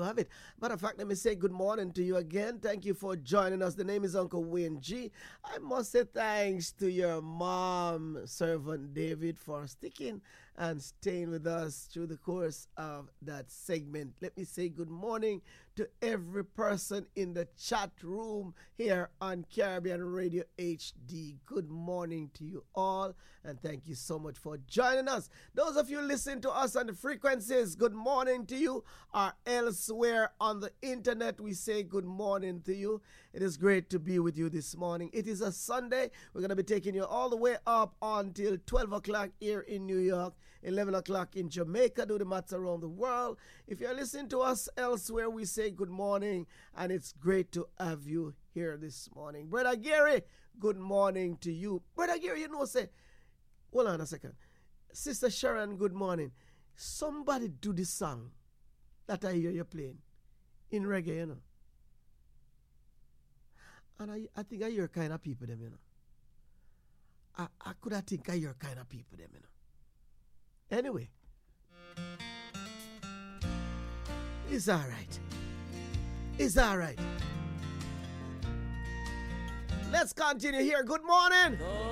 have it. Matter of fact, let me say good morning to you again. Thank you for joining us. The name is Uncle Wayne G. I must say thanks to your mom, Servant David, for sticking and staying with us through the course of that segment. Let me say good morning to every person in the chat room here on Caribbean Radio HD. Good morning to you all, and thank you so much for joining us. Those of you listening to us on the frequencies, good morning to you. Or elsewhere on the internet, we say good morning to you. It is great to be with you this morning. It is a Sunday. We're going to be taking you all the way up until 12 o'clock here in New York, 11 o'clock in Jamaica. Do the maths around the world. If you're listening to us elsewhere, we say good morning, and it's great to have you here this morning. Brother Gary, good morning to you. Brother Gary, you know, say, hold on a second. Sister Sharon, good morning. Somebody do this song that I hear you playing in reggae, you know. And I think I hear kind of people them, you know. I could have think I hear kind of people them, you know. Anyway, it's all right. It's all right. Let's continue here. Good morning.